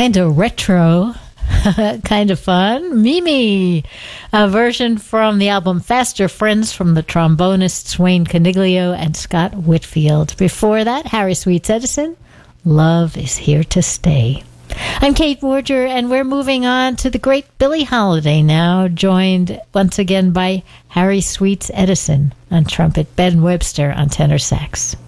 kind of retro, kind of fun. Mimi, a version from the album Faster Friends from the trombonists Wayne Caniglio and Scott Whitfield. Before that, Harry Sweets Edison, Love is Here to Stay. I'm Kate Borger, and we're moving on to the great Billie Holiday now, joined once again by Harry Sweets Edison on trumpet, Ben Webster on tenor sax.